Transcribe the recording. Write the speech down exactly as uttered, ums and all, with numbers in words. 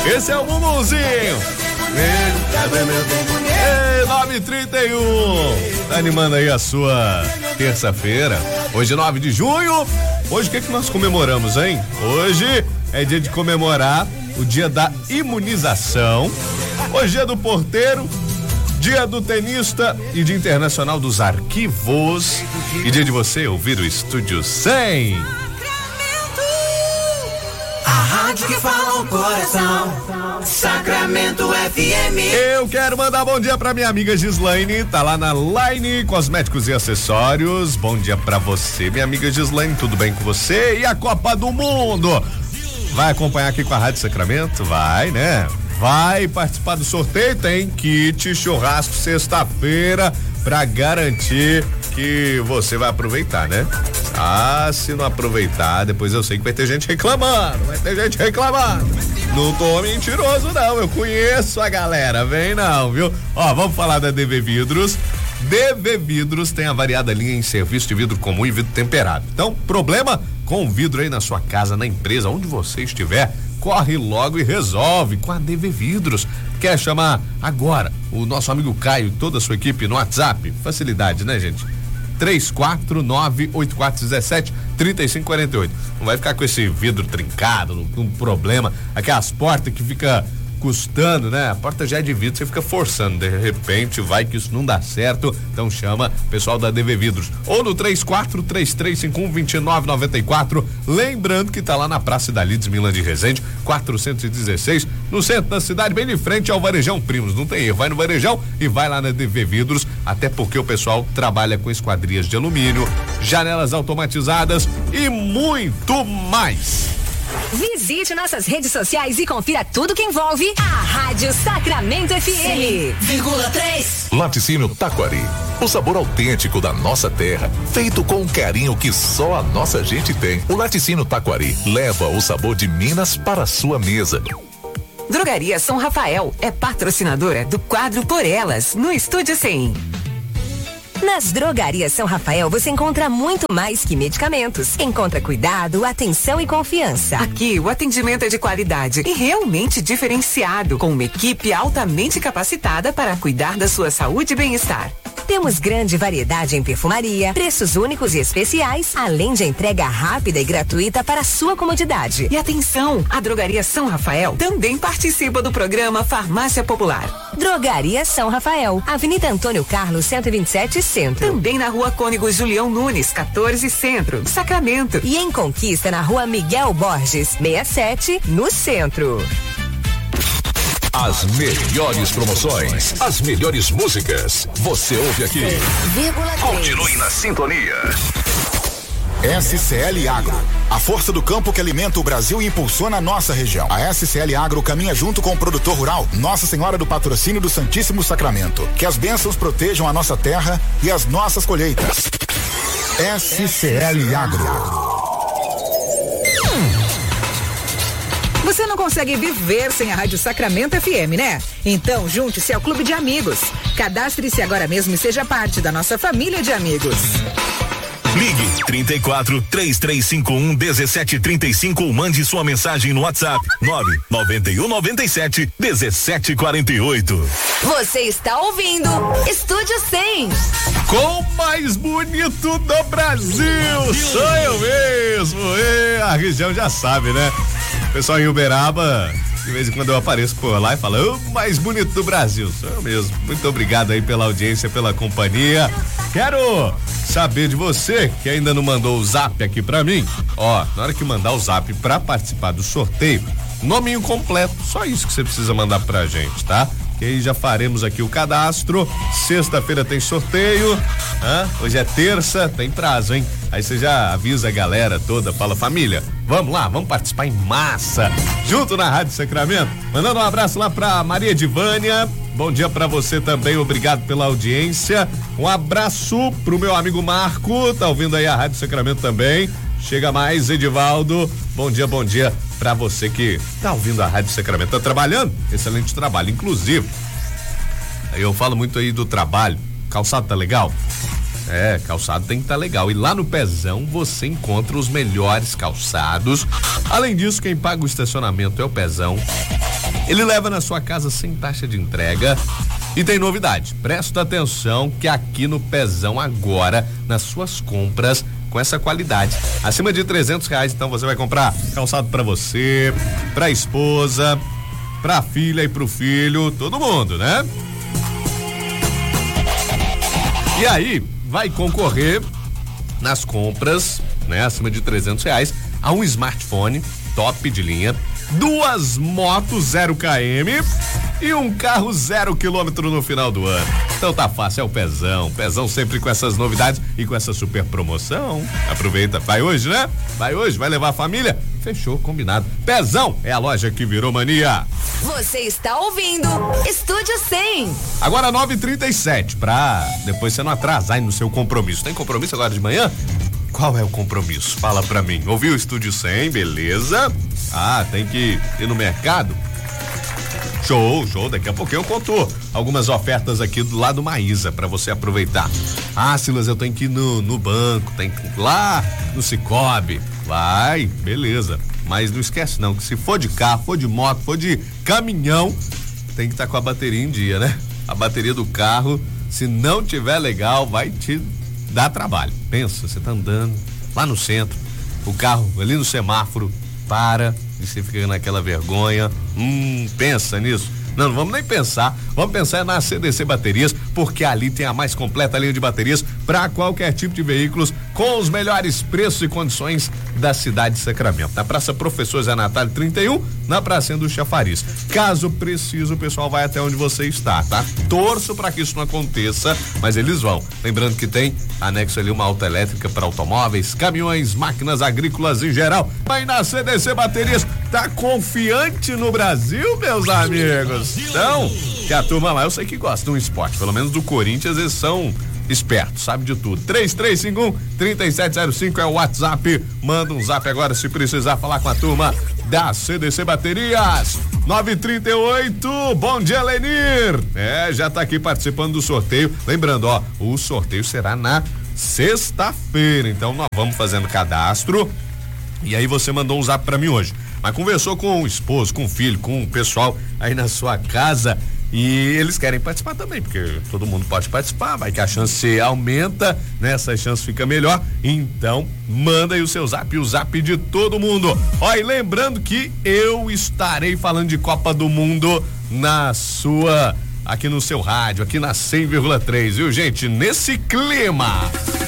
Esse é o Mumuzinho. Ei, nove e trinta e um. Tá animando aí a sua terça-feira. Hoje, nove de junho. Hoje, o que, que nós comemoramos, hein? Hoje é dia de comemorar o dia da imunização. Hoje é do porteiro, dia do tenista e dia internacional dos arquivos. E dia de você ouvir o Estúdio cem. A rádio que fala o coração, Sacramento F M. Eu quero mandar bom dia pra minha amiga Gislaine, tá lá na Line Cosméticos e Acessórios. Bom dia pra você, minha amiga Gislaine, tudo bem com você? E a Copa do Mundo? Vai acompanhar aqui com a Rádio Sacramento? Vai, né? Vai participar do sorteio, tem kit churrasco sexta-feira pra garantir que você vai aproveitar, né? Ah, se não aproveitar, depois eu sei que vai ter gente reclamando, vai ter gente reclamando. Não tô mentiroso não, eu conheço a galera, vem não, viu? Ó, vamos falar da D V Vidros. D V Vidros tem a variada linha em serviço de vidro comum e vidro temperado. Então, problema com o vidro aí na sua casa, na empresa, onde você estiver, corre logo e resolve com a D V Vidros. Quer chamar agora o nosso amigo Caio e toda a sua equipe no WhatsApp? Facilidade, né, gente? três quatro nove oito quatro um sete três cinco quatro oito. Não vai ficar com esse vidro trincado, um problema, aquelas portas que fica custando, né? A porta já é de vidro, você fica forçando, de repente vai que isso não dá certo, então chama o pessoal da D V Vidros, ou no três quatro três três cinco um dois nove nove quatro, lembrando que tá lá na Praça da Lides Milan de Resende, quatrocentos e dezesseis, no centro da cidade, bem de frente ao Varejão Primos, não tem erro, vai no Varejão e vai lá na D V Vidros, até porque o pessoal trabalha com esquadrias de alumínio, janelas automatizadas e muito mais. Visite nossas redes sociais e confira tudo que envolve a Rádio Sacramento F M. Vírgula três. Laticínio Taquari, o sabor autêntico da nossa terra, feito com um carinho que só a nossa gente tem. O Laticínio Taquari leva o sabor de Minas para a sua mesa. Drogaria São Rafael é patrocinadora do quadro Por Elas, no Estúdio cem. Nas Drogarias São Rafael você encontra muito mais que medicamentos. Encontra cuidado, atenção e confiança. Aqui o atendimento é de qualidade e realmente diferenciado, com uma equipe altamente capacitada para cuidar da sua saúde e bem-estar. Temos grande variedade em perfumaria, preços únicos e especiais, além de entrega rápida e gratuita para a sua comodidade. E atenção, a Drogaria São Rafael também participa do programa Farmácia Popular. Drogaria São Rafael, Avenida Antônio Carlos cento e vinte e sete, Centro. Também na Rua Cônigo Julião Nunes, quatorze, Centro, Sacramento. E em Conquista, na Rua Miguel Borges, sessenta e sete, no Centro. As melhores promoções, as melhores músicas, você ouve aqui. Continue na sintonia. S C L Agro, a força do campo que alimenta o Brasil e impulsiona a nossa região. A S C L Agro caminha junto com o produtor rural, Nossa Senhora do Patrocínio do Santíssimo Sacramento. Que as bênçãos protejam a nossa terra e as nossas colheitas. S C L Agro. Você não consegue viver sem a Rádio Sacramento F M, né? Então, junte-se ao Clube de Amigos. Cadastre-se agora mesmo e seja parte da nossa família de amigos. Ligue trinta e quatro, três três cinco um, um sete três cinco ou mande sua mensagem no WhatsApp nove nove um nove sete um sete quatro oito. Você está ouvindo Estúdio cem. Com o mais bonito do Brasil, sou eu mesmo. E a região já sabe, né? O pessoal em Uberaba, de vez em quando eu apareço por lá e falo, o mais bonito do Brasil, sou eu mesmo. Muito obrigado aí pela audiência, pela companhia. Quero saber de você que ainda não mandou o zap aqui pra mim. Ó, na hora que mandar o zap pra participar do sorteio, nominho completo, só isso que você precisa mandar pra gente, tá? Que aí já faremos aqui o cadastro. Sexta-feira tem sorteio. Hã? Hoje é terça, tem prazo, hein? Aí você já avisa a galera toda, fala, família, vamos lá, vamos participar em massa, junto na Rádio Sacramento. Mandando um abraço lá pra Maria Divânia. Bom dia pra você também, obrigado pela audiência. Um abraço pro meu amigo Marco, tá ouvindo aí a Rádio Sacramento também. Chega mais, Edivaldo. Bom dia, bom dia pra você que tá ouvindo a Rádio Sacramento, tá trabalhando? Excelente trabalho, inclusive. Eu falo muito aí do trabalho. Calçado tá legal? É, calçado tem que estar tá legal. E lá no Pezão você encontra os melhores calçados. Além disso, quem paga o estacionamento é o Pezão. Ele leva na sua casa sem taxa de entrega. E tem novidade, presta atenção que aqui no Pezão agora, nas suas compras, com essa qualidade, acima de trezentos reais, então você vai comprar calçado pra você, pra esposa, pra filha e pro filho, todo mundo, né? E aí, vai concorrer nas compras, né, acima de trezentos reais, a um smartphone top de linha, duas motos zero quilômetro e um carro zero quilômetro no final do ano. Então tá fácil, é o Pezão. Pezão sempre com essas novidades e com essa super promoção. Aproveita, vai hoje, né? Vai hoje, vai levar a família? Fechou, combinado. Pezão é a loja que virou mania. Você está ouvindo Estúdio cem. Agora nove e trinta e sete, pra depois você não atrasar no seu compromisso. Tem compromisso agora de manhã? Qual é o compromisso? Fala pra mim. Ouviu o Estúdio cem, beleza? Ah, tem que ir no mercado? Show, show. Daqui a pouquinho eu conto algumas ofertas aqui do lado Maísa pra você aproveitar. Ah, Silas, eu tenho que ir no, no banco, tem que ir lá no Cicobi. Vai, beleza. Mas não esquece não, que se for de carro, for de moto, for de caminhão, tem que estar tá com a bateria em dia, né? A bateria do carro, se não tiver legal, vai te dar trabalho. Pensa, você tá andando lá no centro, o carro ali no semáforo para e você fica naquela vergonha. Hum, pensa nisso. Não, não vamos nem pensar. Vamos pensar na C D C Baterias, porque ali tem a mais completa linha de baterias para qualquer tipo de veículos, com os melhores preços e condições da cidade de Sacramento. Na Praça Professor Zé Natália trinta e um, na Praça do Chafariz. Caso precise, o pessoal vai até onde você está, tá? Torço para que isso não aconteça, mas eles vão. Lembrando que tem anexo ali uma autoelétrica para automóveis, caminhões, máquinas agrícolas em geral. Vai na C D C Baterias. Tá confiante no Brasil, meus amigos? Então, que a turma lá, eu sei que gosta de um esporte, pelo menos do Corinthians, eles são espertos, sabe de tudo. três três cinco um, três sete zero cinco é o WhatsApp. Manda um zap agora se precisar falar com a turma da C D C Baterias. nove e trinta e oito, bom dia, Lenir. É, já tá aqui participando do sorteio. Lembrando, ó, o sorteio será na sexta-feira, então nós vamos fazendo cadastro. E aí você mandou um zap pra mim hoje, mas conversou com o esposo, com o filho, com o pessoal aí na sua casa e eles querem participar também, porque todo mundo pode participar, vai que a chance aumenta, né? Essa chance fica melhor, então manda aí o seu zap, o zap de todo mundo. Ó, e lembrando que eu estarei falando de Copa do Mundo na sua, aqui no seu rádio, aqui na cem vírgula três, viu, gente? Nesse clima.